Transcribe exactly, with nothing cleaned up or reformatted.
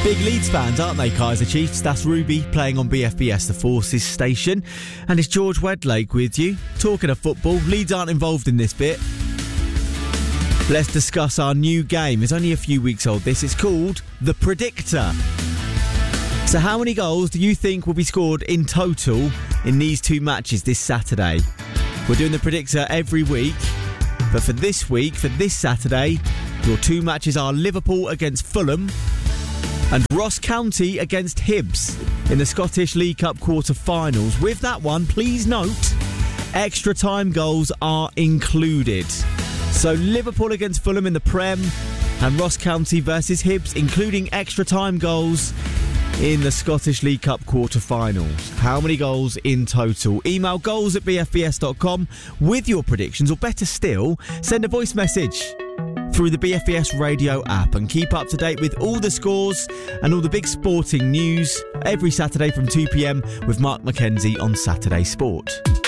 Big Leeds fans, aren't they, Kaiser Chiefs? That's Ruby playing on B F B S, the Forces station. And it's George Wedlake with you. Talking of football, Leeds aren't involved in this bit. Let's discuss our new game. It's only a few weeks old, this. It's called The Predictor. So how many goals do you think will be scored in total in these two matches this Saturday? We're doing The Predictor every week. But for this week, for this Saturday, your two matches are Liverpool against Fulham and Ross County against Hibs in the Scottish League Cup quarter-finals. With that one, please note, extra time goals are included. So Liverpool against Fulham in the Prem and Ross County versus Hibs, including extra time goals in the Scottish League Cup quarter-finals. How many goals in total? Email goals at b f b s dot com with your predictions, or better still, send a voice message through the B F B S radio app and keep up to date with all the scores and all the big sporting news every Saturday from two p m with Mark McKenzie on Saturday Sport.